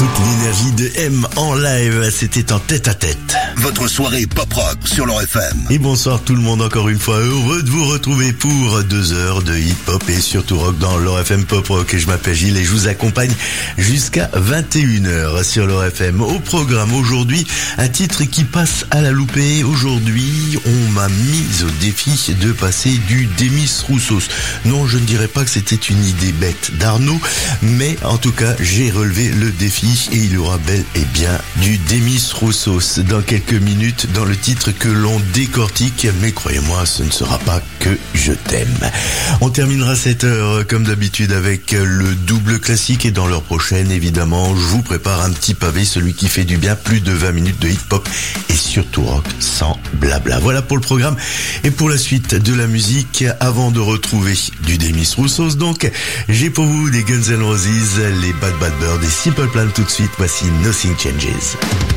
Toute l'énergie de M en live, c'était en tête à tête. Votre soirée pop-rock sur l'Or FM. Et bonsoir tout le monde, encore une fois, heureux de vous retrouver pour 2 heures de hip-hop et surtout rock dans l'Or FM Pop Rock. Et je m'appelle Gilles et je vous accompagne jusqu'à 21h sur l'Or FM. Au programme aujourd'hui, un titre qui passe à la loupée. Aujourd'hui, on m'a mis au défi de passer du Demis Roussos. Non, je ne dirais pas que c'était une idée bête d'Arnaud, mais en tout cas, j'ai relevé le défi et il y aura bel et bien du Demis Roussos dans quelques minutes dans le titre que l'on décortique, mais croyez-moi, ce ne sera pas que Je t'aime. On terminera cette heure comme d'habitude avec le double classique et dans l'heure prochaine, évidemment, je vous prépare un petit pavé, celui qui fait du bien, plus de 20 minutes de hip-hop et surtout rock sans blabla. Voilà pour le programme et pour la suite de la musique, avant de retrouver du Demis Roussos, donc, j'ai pour vous des Guns N' Roses, les Bad Bad Bird et Simple Plan tout de suite. Voici Nothing Changes.